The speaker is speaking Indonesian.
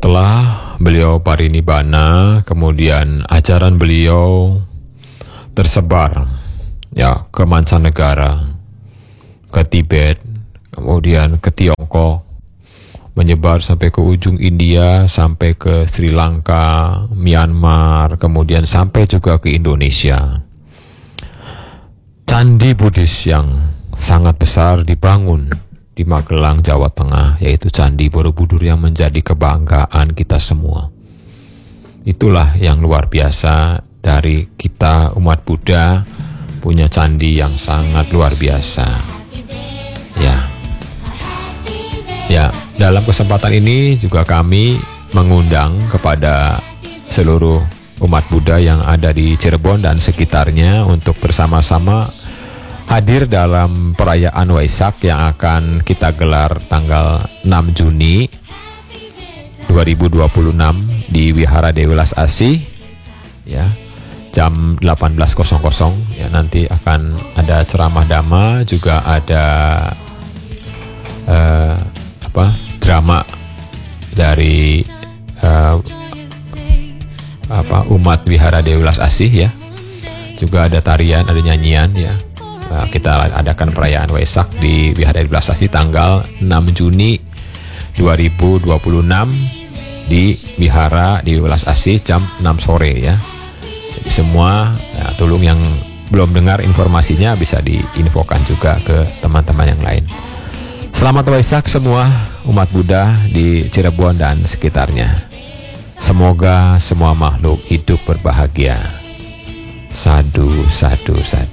Setelah beliau parinibbana, kemudian ajaran beliau tersebar ya ke mancanegara, ke Tibet, kemudian ke Tiongkok, menyebar sampai ke ujung India, sampai ke Sri Lanka, Myanmar, kemudian sampai juga ke Indonesia. Candi Buddhis yang sangat besar dibangun di Magelang, Jawa Tengah, yaitu Candi Borobudur yang menjadi kebanggaan kita semua. Itulah yang luar biasa dari kita umat Buddha, punya candi yang sangat luar biasa. Ya, dalam kesempatan ini juga kami mengundang kepada seluruh umat Buddha yang ada di Cirebon dan sekitarnya untuk bersama-sama hadir dalam perayaan Waisak yang akan kita gelar tanggal 6 Juni 2026 di Wihara Dewi Welas Asih ya, jam 18.00 ya. Nanti akan ada ceramah dhamma, juga ada drama dari umat Wihara Dewi Welas Asih ya. Juga ada tarian, ada nyanyian ya. Kita adakan perayaan Waisak di Wihara Dewi Welas Asih tanggal 6 Juni 2026 di Wihara Dewi Welas Asih jam 6 sore ya. Jadi semua ya, tolong yang belum dengar informasinya bisa diinfokan juga ke teman-teman yang lain. Selamat Waisak semua umat Buddha di Cirebon dan sekitarnya. Semoga semua makhluk hidup berbahagia. Sadu, sadu, sadu.